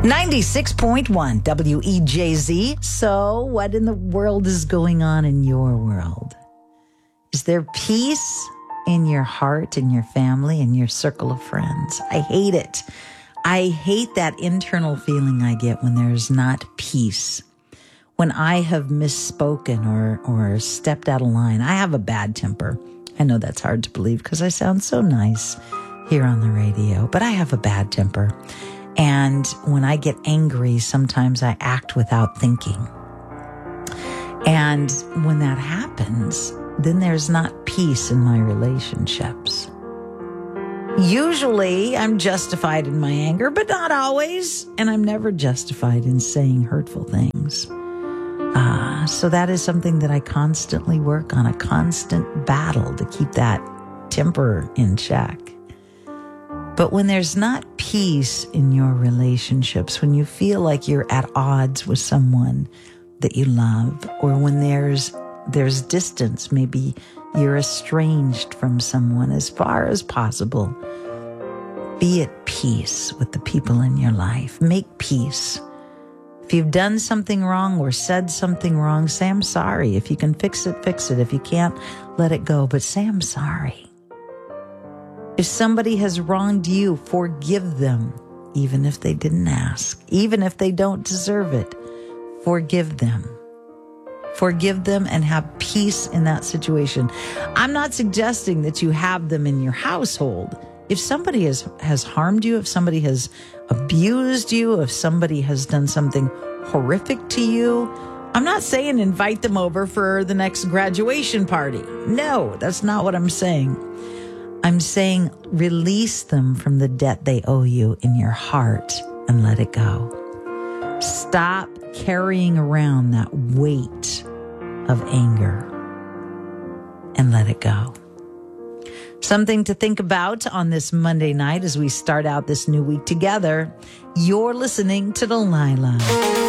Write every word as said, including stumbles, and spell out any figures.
ninety-six point one W E J Z. So, what in the world is going on in your world? Is there peace in your heart, in your family, in your circle of friends? I hate it. I hate that internal feeling I get when there's not peace. When I have misspoken or, or stepped out of line. I have a bad temper. I know that's hard to believe because I sound so nice here on the radio, but I have a bad temper. And when I get angry, sometimes I act without thinking. And when that happens, then there's not peace in my relationships. Usually, I'm justified in my anger, but not always. And I'm never justified in saying hurtful things. Uh, so that is something that I constantly work on, a constant battle to keep that temper in check. But when there's not peace in your relationships, when you feel like you're at odds with someone that you love, or when there's there's distance, maybe you're estranged from someone as far as possible, be at peace with the people in your life. Make peace. If you've done something wrong or said something wrong, say, I'm sorry. If you can fix it, fix it. If you can't, let it go. But say, I'm sorry. If somebody has wronged you, forgive them, even if they didn't ask, even if they don't deserve it. Forgive them. Forgive them and have peace in that situation. I'm not suggesting that you have them in your household. If somebody has, has harmed you, if somebody has abused you, if somebody has done something horrific to you, I'm not saying invite them over for the next graduation party. No, that's not what I'm saying. I'm saying release them from the debt they owe you in your heart and let it go. Stop carrying around that weight of anger and let it go. Something to think about on this Monday night as we start out this new week together. You're listening to Delilah.